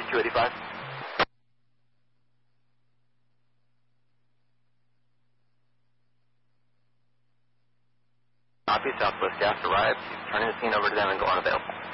285. Copy, Southwest gas arrived. Turning the scene over to them and go unavailable.